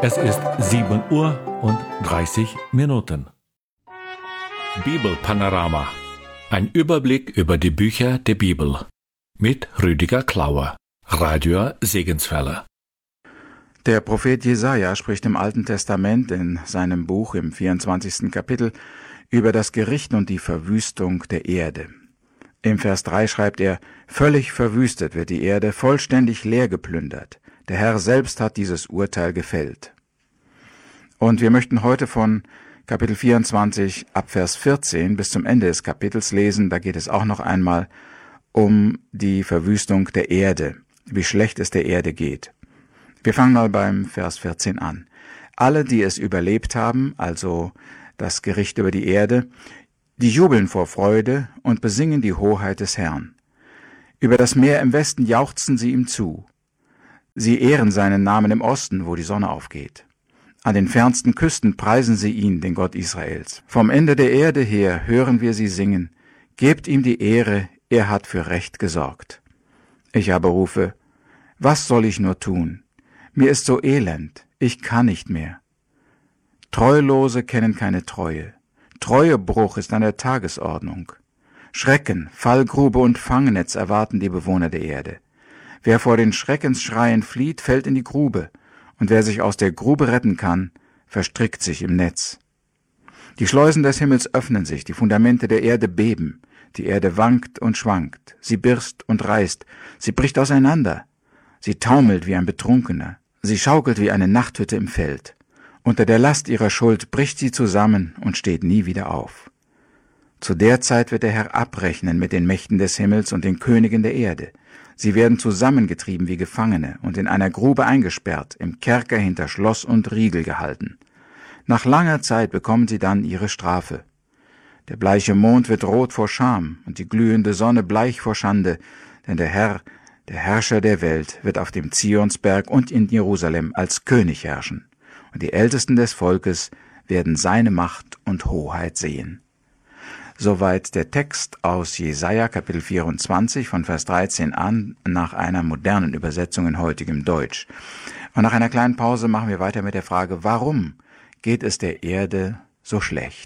Es ist 7:30 Uhr. Bibelpanorama. Ein Überblick über die Bücher der Bibel. Mit Rüdiger Klauer, Radio Segenswelle. Der Prophet Jesaja spricht im Alten Testament in seinem Buch im 24. Kapitel über das Gericht und die Verwüstung der Erde. Im Vers 3 schreibt er: Völlig verwüstet wird die Erde, vollständig leer geplündert. Der Herr selbst hat dieses Urteil gefällt. Und wir möchten heute von Kapitel 24 ab Vers 14 bis zum Ende des Kapitels lesen. Da geht es auch noch einmal um die Verwüstung der Erde, wie schlecht es der Erde geht. Wir fangen mal beim Vers 14 an. Alle, die es überlebt haben, also das Gericht über die Erde, die jubeln vor Freude und besingen die Hoheit des Herrn. Über das Meer im Westen jauchzen sie ihm zu. Sie ehren seinen Namen im Osten, wo die Sonne aufgeht. An den fernsten Küsten preisen sie ihn, den Gott Israels. Vom Ende der Erde her hören wir sie singen. Gebt ihm die Ehre, er hat für Recht gesorgt. Ich aber rufe: Was soll ich nur tun? Mir ist so elend, ich kann nicht mehr. Treulose kennen keine Treue. Treuebruch ist an der Tagesordnung. Schrecken, Fallgrube und Fangnetz erwarten die Bewohner der Erde. Wer vor den Schreckensschreien flieht, fällt in die Grube. Und wer sich aus der Grube retten kann, verstrickt sich im Netz. Die Schleusen des Himmels öffnen sich, die Fundamente der Erde beben, die Erde wankt und schwankt, sie birst und reißt, sie bricht auseinander, sie taumelt wie ein Betrunkener, sie schaukelt wie eine Nachthütte im Feld. Unter der Last ihrer Schuld bricht sie zusammen und steht nie wieder auf. Zu der Zeit wird der Herr abrechnen mit den Mächten des Himmels und den Königen der Erde. Sie werden zusammengetrieben wie Gefangene und in einer Grube eingesperrt, im Kerker hinter Schloss und Riegel gehalten. Nach langer Zeit bekommen sie dann ihre Strafe. Der bleiche Mond wird rot vor Scham und die glühende Sonne bleich vor Schande, denn der Herr, der Herrscher der Welt, wird auf dem Zionsberg und in Jerusalem als König herrschen. Und die Ältesten des Volkes werden seine Macht und Hoheit sehen. Soweit der Text aus Jesaja Kapitel 24 von Vers 13 an, nach einer modernen Übersetzung in heutigem Deutsch. Und nach einer kleinen Pause machen wir weiter mit der Frage: Warum geht es der Erde so schlecht?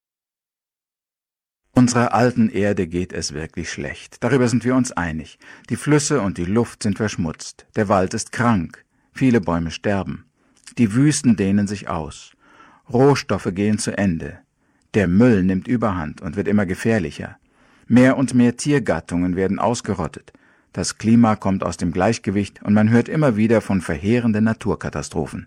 Unserer alten Erde geht es wirklich schlecht. Darüber sind wir uns einig. Die Flüsse und die Luft sind verschmutzt. Der Wald ist krank. Viele Bäume sterben. Die Wüsten dehnen sich aus. Rohstoffe gehen zu Ende. Der Müll nimmt Überhand und wird immer gefährlicher. Mehr und mehr Tiergattungen werden ausgerottet. Das Klima kommt aus dem Gleichgewicht und man hört immer wieder von verheerenden Naturkatastrophen.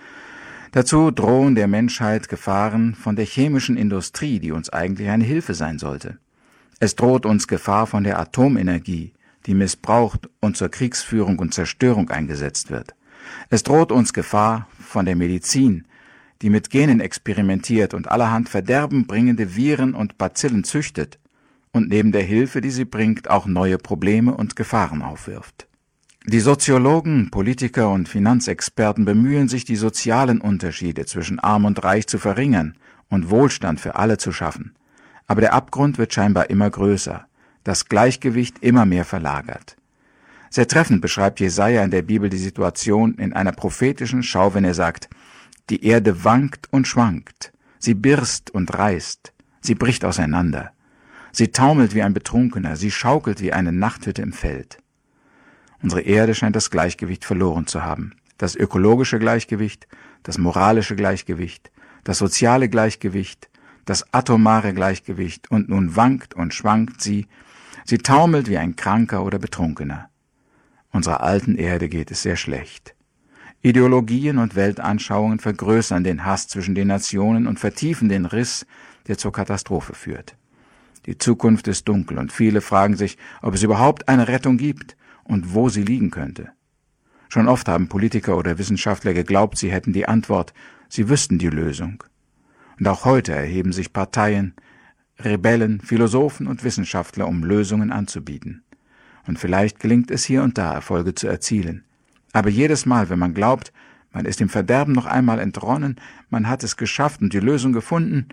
Dazu drohen der Menschheit Gefahren von der chemischen Industrie, die uns eigentlich eine Hilfe sein sollte. Es droht uns Gefahr von der Atomenergie, die missbraucht und zur Kriegsführung und Zerstörung eingesetzt wird. Es droht uns Gefahr von der Medizin, die mit Genen experimentiert und allerhand verderbenbringende Viren und Bazillen züchtet und neben der Hilfe, die sie bringt, auch neue Probleme und Gefahren aufwirft. Die Soziologen, Politiker und Finanzexperten bemühen sich, die sozialen Unterschiede zwischen Arm und Reich zu verringern und Wohlstand für alle zu schaffen. Aber der Abgrund wird scheinbar immer größer, das Gleichgewicht immer mehr verlagert. Sehr treffend beschreibt Jesaja in der Bibel die Situation in einer prophetischen Schau, wenn er sagt: Die Erde wankt und schwankt, sie birst und reißt, sie bricht auseinander. Sie taumelt wie ein Betrunkener, sie schaukelt wie eine Nachthütte im Feld. Unsere Erde scheint das Gleichgewicht verloren zu haben. Das ökologische Gleichgewicht, das moralische Gleichgewicht, das soziale Gleichgewicht, das atomare Gleichgewicht, und nun wankt und schwankt sie taumelt wie ein Kranker oder Betrunkener. Unserer alten Erde geht es sehr schlecht. Ideologien und Weltanschauungen vergrößern den Hass zwischen den Nationen und vertiefen den Riss, der zur Katastrophe führt. Die Zukunft ist dunkel und viele fragen sich, ob es überhaupt eine Rettung gibt und wo sie liegen könnte. Schon oft haben Politiker oder Wissenschaftler geglaubt, sie hätten die Antwort, sie wüssten die Lösung. Und auch heute erheben sich Parteien, Rebellen, Philosophen und Wissenschaftler, um Lösungen anzubieten. Und vielleicht gelingt es hier und da, Erfolge zu erzielen. Aber jedes Mal, wenn man glaubt, man ist dem Verderben noch einmal entronnen, man hat es geschafft und die Lösung gefunden,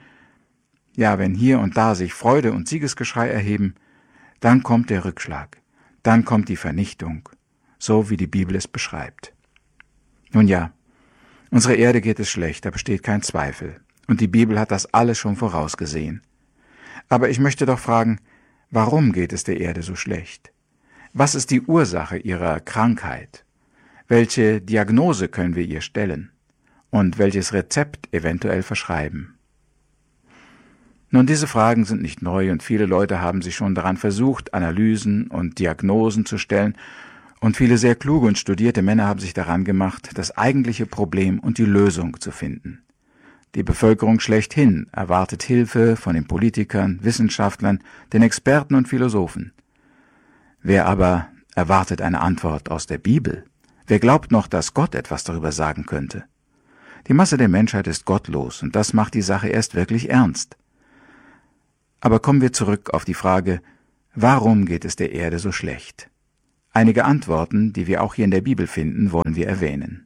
ja, wenn hier und da sich Freude und Siegesgeschrei erheben, dann kommt der Rückschlag, dann kommt die Vernichtung, so wie die Bibel es beschreibt. Nun ja, Unsere Erde geht es schlecht, da besteht kein Zweifel. Und die Bibel hat das alles schon vorausgesehen. Aber ich möchte doch fragen, warum geht es der Erde so schlecht? Was ist die Ursache ihrer Krankheit? Welche Diagnose können wir ihr stellen? Und welches Rezept eventuell verschreiben? Nun, diese Fragen sind nicht neu und viele Leute haben sich schon daran versucht, Analysen und Diagnosen zu stellen, und viele sehr kluge und studierte Männer haben sich daran gemacht, das eigentliche Problem und die Lösung zu finden. Die Bevölkerung schlechthin erwartet Hilfe von den Politikern, Wissenschaftlern, den Experten und Philosophen. Wer aber erwartet eine Antwort aus der Bibel? Wer glaubt noch, dass Gott etwas darüber sagen könnte? Die Masse der Menschheit ist gottlos und das macht die Sache erst wirklich ernst. Aber kommen wir zurück auf die Frage, warum geht es der Erde so schlecht? Einige Antworten, die wir auch hier in der Bibel finden, wollen wir erwähnen.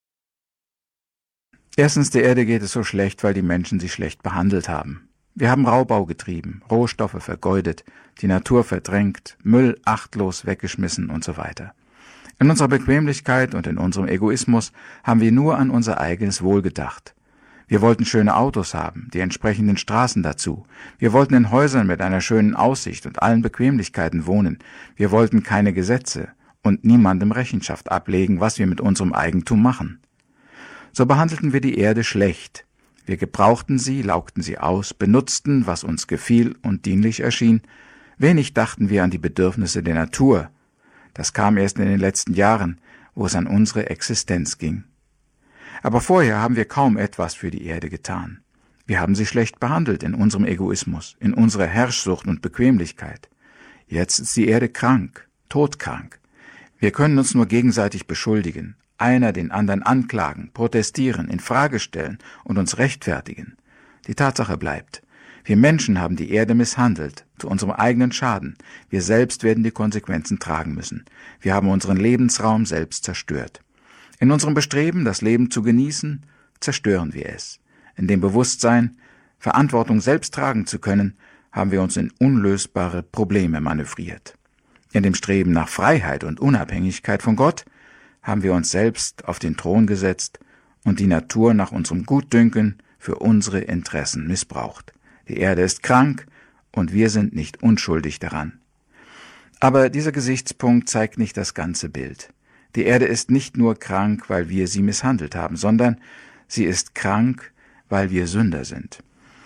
Erstens, der Erde geht es so schlecht, weil die Menschen sie schlecht behandelt haben. Wir haben Raubbau getrieben, Rohstoffe vergeudet, die Natur verdrängt, Müll achtlos weggeschmissen und so weiter. In unserer Bequemlichkeit und in unserem Egoismus haben wir nur an unser eigenes Wohl gedacht. Wir wollten schöne Autos haben, die entsprechenden Straßen dazu. Wir wollten in Häusern mit einer schönen Aussicht und allen Bequemlichkeiten wohnen. Wir wollten keine Gesetze und niemandem Rechenschaft ablegen, was wir mit unserem Eigentum machen. So behandelten wir die Erde schlecht. Wir gebrauchten sie, laugten sie aus, benutzten, was uns gefiel und dienlich erschien. Wenig dachten wir an die Bedürfnisse der Natur. Das kam erst in den letzten Jahren, wo es an unsere Existenz ging. Aber vorher haben wir kaum etwas für die Erde getan. Wir haben sie schlecht behandelt in unserem Egoismus, in unserer Herrschsucht und Bequemlichkeit. Jetzt ist die Erde krank, todkrank. Wir können uns nur gegenseitig beschuldigen, einer den anderen anklagen, protestieren, in Frage stellen und uns rechtfertigen. Die Tatsache bleibt, wir Menschen haben die Erde misshandelt, zu unserem eigenen Schaden. Wir selbst werden die Konsequenzen tragen müssen. Wir haben unseren Lebensraum selbst zerstört. In unserem Bestreben, das Leben zu genießen, zerstören wir es. In dem Bewusstsein, Verantwortung selbst tragen zu können, haben wir uns in unlösbare Probleme manövriert. In dem Streben nach Freiheit und Unabhängigkeit von Gott haben wir uns selbst auf den Thron gesetzt und die Natur nach unserem Gutdünken für unsere Interessen missbraucht. Die Erde ist krank und wir sind nicht unschuldig daran. Aber dieser Gesichtspunkt zeigt nicht das ganze Bild. Die Erde ist nicht nur krank, weil wir sie misshandelt haben, sondern sie ist krank, weil wir Sünder sind.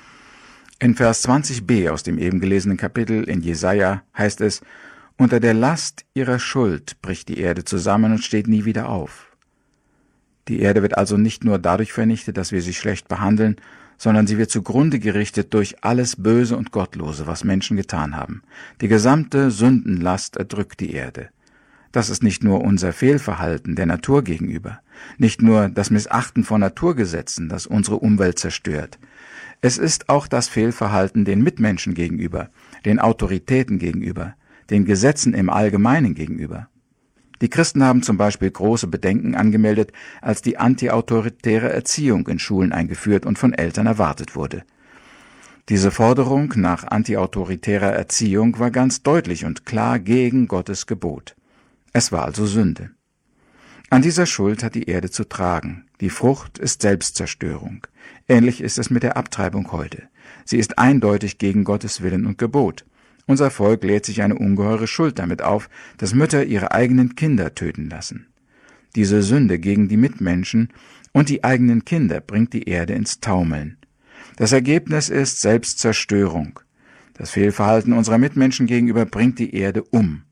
In Vers 20b aus dem eben gelesenen Kapitel in Jesaja heißt es, unter der Last ihrer Schuld bricht die Erde zusammen und steht nie wieder auf. Die Erde wird also nicht nur dadurch vernichtet, dass wir sie schlecht behandeln, sondern sie wird zugrunde gerichtet durch alles Böse und Gottlose, was Menschen getan haben. Die gesamte Sündenlast erdrückt die Erde. Das ist nicht nur unser Fehlverhalten der Natur gegenüber, nicht nur das Missachten von Naturgesetzen, das unsere Umwelt zerstört. Es ist auch das Fehlverhalten den Mitmenschen gegenüber, den Autoritäten gegenüber, den Gesetzen im Allgemeinen gegenüber. Die Christen haben zum Beispiel große Bedenken angemeldet, als die antiautoritäre Erziehung in Schulen eingeführt und von Eltern erwartet wurde. Diese Forderung nach antiautoritärer Erziehung war ganz deutlich und klar gegen Gottes Gebot. Es war also Sünde. An dieser Schuld hat die Erde zu tragen. Die Frucht ist Selbstzerstörung. Ähnlich ist es mit der Abtreibung heute. Sie ist eindeutig gegen Gottes Willen und Gebot. Unser Volk lädt sich eine ungeheure Schuld damit auf, dass Mütter ihre eigenen Kinder töten lassen. Diese Sünde gegen die Mitmenschen und die eigenen Kinder bringt die Erde ins Taumeln. Das Ergebnis ist Selbstzerstörung. Das Fehlverhalten unserer Mitmenschen gegenüber bringt die Erde um.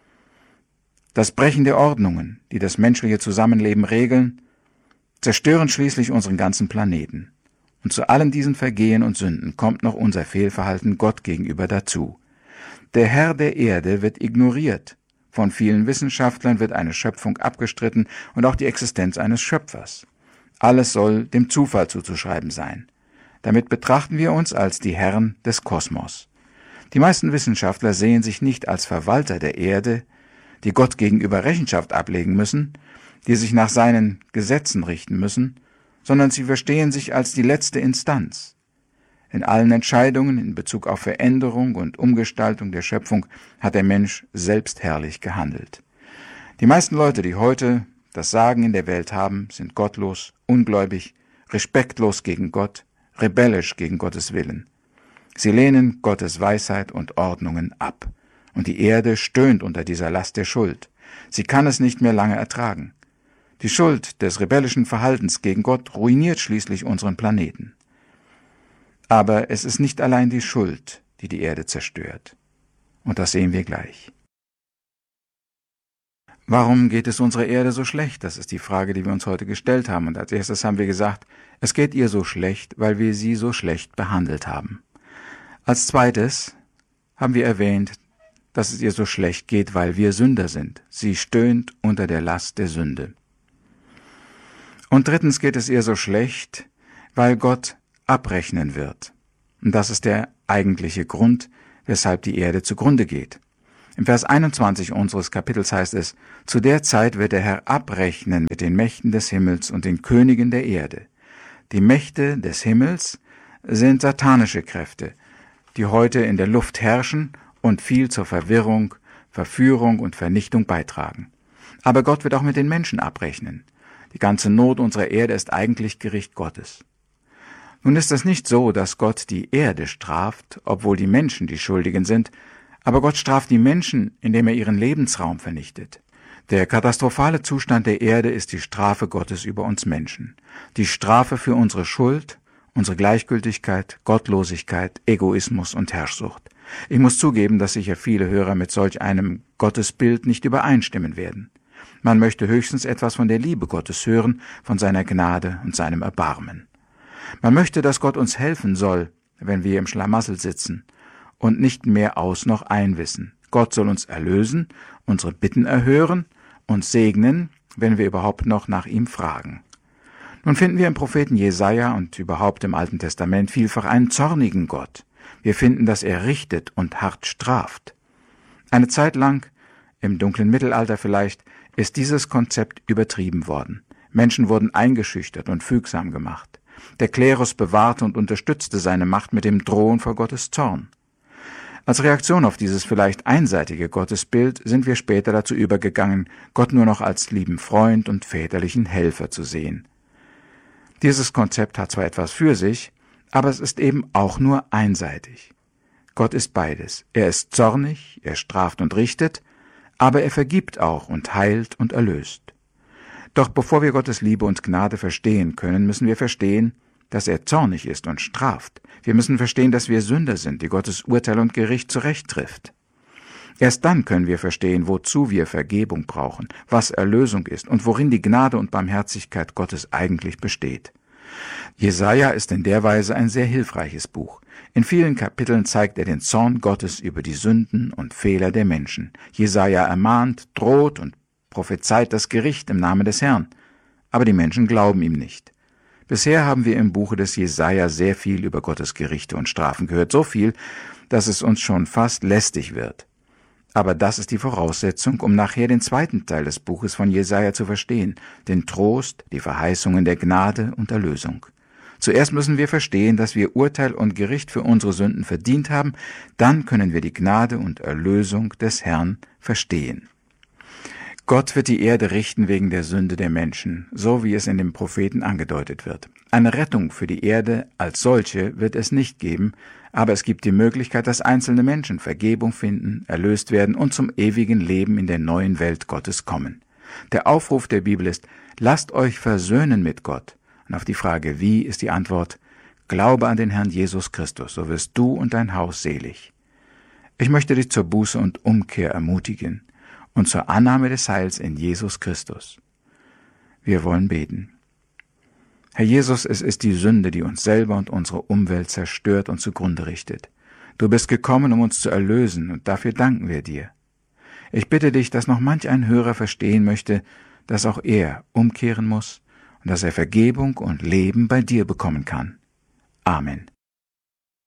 Das Brechen der Ordnungen, die das menschliche Zusammenleben regeln, zerstören schließlich unseren ganzen Planeten. Und zu allen diesen Vergehen und Sünden kommt noch unser Fehlverhalten Gott gegenüber dazu. Der Herr der Erde wird ignoriert. Von vielen Wissenschaftlern wird eine Schöpfung abgestritten und auch die Existenz eines Schöpfers. Alles soll dem Zufall zuzuschreiben sein. Damit betrachten wir uns als die Herren des Kosmos. Die meisten Wissenschaftler sehen sich nicht als Verwalter der Erde, die Gott gegenüber Rechenschaft ablegen müssen, die sich nach seinen Gesetzen richten müssen, sondern sie verstehen sich als die letzte Instanz. In allen Entscheidungen in Bezug auf Veränderung und Umgestaltung der Schöpfung hat der Mensch selbstherrlich gehandelt. Die meisten Leute, die heute das Sagen in der Welt haben, sind gottlos, ungläubig, respektlos gegen Gott, rebellisch gegen Gottes Willen. Sie lehnen Gottes Weisheit und Ordnungen ab. Und die Erde stöhnt unter dieser Last der Schuld. Sie kann es nicht mehr lange ertragen. Die Schuld des rebellischen Verhaltens gegen Gott ruiniert schließlich unseren Planeten. Aber es ist nicht allein die Schuld, die die Erde zerstört. Und das sehen wir gleich. Warum geht es unserer Erde so schlecht? Das ist die Frage, die wir uns heute gestellt haben. Und als erstes haben wir gesagt, es geht ihr so schlecht, weil wir sie so schlecht behandelt haben. Als zweites haben wir erwähnt, dass es ihr so schlecht geht, weil wir Sünder sind. Sie stöhnt unter der Last der Sünde. Und drittens geht es ihr so schlecht, weil Gott abrechnen wird. Und das ist der eigentliche Grund, weshalb die Erde zugrunde geht. Im Vers 21 unseres Kapitels heißt es, zu der Zeit wird der Herr abrechnen mit den Mächten des Himmels und den Königen der Erde. Die Mächte des Himmels sind satanische Kräfte, die heute in der Luft herrschen und viel zur Verwirrung, Verführung und Vernichtung beitragen. Aber Gott wird auch mit den Menschen abrechnen. Die ganze Not unserer Erde ist eigentlich Gericht Gottes. Nun ist es nicht so, dass Gott die Erde straft, obwohl die Menschen die Schuldigen sind, aber Gott straft die Menschen, indem er ihren Lebensraum vernichtet. Der katastrophale Zustand der Erde ist die Strafe Gottes über uns Menschen. Die Strafe für unsere Schuld, unsere Gleichgültigkeit, Gottlosigkeit, Egoismus und Herrschsucht. Ich muss zugeben, dass sicher viele Hörer mit solch einem Gottesbild nicht übereinstimmen werden. Man möchte höchstens etwas von der Liebe Gottes hören, von seiner Gnade und seinem Erbarmen. Man möchte, dass Gott uns helfen soll, wenn wir im Schlamassel sitzen und nicht mehr aus noch ein wissen. Gott soll uns erlösen, unsere Bitten erhören und segnen, wenn wir überhaupt noch nach ihm fragen. Nun finden wir im Propheten Jesaja und überhaupt im Alten Testament vielfach einen zornigen Gott. Wir finden, dass er richtet und hart straft. Eine Zeit lang, im dunklen Mittelalter vielleicht, ist dieses Konzept übertrieben worden. Menschen wurden eingeschüchtert und fügsam gemacht. Der Klerus bewahrte und unterstützte seine Macht mit dem Drohen vor Gottes Zorn. Als Reaktion auf dieses vielleicht einseitige Gottesbild sind wir später dazu übergegangen, Gott nur noch als lieben Freund und väterlichen Helfer zu sehen. Dieses Konzept hat zwar etwas für sich, aber es ist eben auch nur einseitig. Gott ist beides. Er ist zornig, er straft und richtet, aber er vergibt auch und heilt und erlöst. Doch bevor wir Gottes Liebe und Gnade verstehen können, müssen wir verstehen, dass er zornig ist und straft. Wir müssen verstehen, dass wir Sünder sind, die Gottes Urteil und Gericht zurecht trifft. Erst dann können wir verstehen, wozu wir Vergebung brauchen, was Erlösung ist und worin die Gnade und Barmherzigkeit Gottes eigentlich besteht. Jesaja ist in der Weise ein sehr hilfreiches Buch. In vielen Kapiteln zeigt er den Zorn Gottes über die Sünden und Fehler der Menschen. Jesaja ermahnt, droht und prophezeit das Gericht im Namen des Herrn. Aber die Menschen glauben ihm nicht. Bisher haben wir im Buche des Jesaja sehr viel über Gottes Gerichte und Strafen gehört, so viel, dass es uns schon fast lästig wird. Aber das ist die Voraussetzung, um nachher den zweiten Teil des Buches von Jesaja zu verstehen, den Trost, die Verheißungen der Gnade und Erlösung. Zuerst müssen wir verstehen, dass wir Urteil und Gericht für unsere Sünden verdient haben, dann können wir die Gnade und Erlösung des Herrn verstehen. Gott wird die Erde richten wegen der Sünde der Menschen, so wie es in dem Propheten angedeutet wird. Eine Rettung für die Erde als solche wird es nicht geben, aber es gibt die Möglichkeit, dass einzelne Menschen Vergebung finden, erlöst werden und zum ewigen Leben in der neuen Welt Gottes kommen. Der Aufruf der Bibel ist, lasst euch versöhnen mit Gott. Und auf die Frage, wie, ist die Antwort, glaube an den Herrn Jesus Christus, so wirst du und dein Haus selig. Ich möchte dich zur Buße und Umkehr ermutigen und zur Annahme des Heils in Jesus Christus. Wir wollen beten. Herr Jesus, es ist die Sünde, die uns selber und unsere Umwelt zerstört und zugrunde richtet. Du bist gekommen, um uns zu erlösen, und dafür danken wir dir. Ich bitte dich, dass noch manch ein Hörer verstehen möchte, dass auch er umkehren muss und dass er Vergebung und Leben bei dir bekommen kann. Amen.